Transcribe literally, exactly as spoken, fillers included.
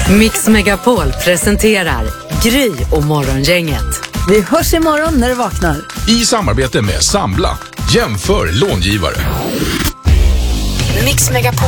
Mix Megapol presenterar Gry och Morgongänget. Vi hörs imorgon när du vaknar. I samarbete med Sambla. Jämför långivare. Mix Megapol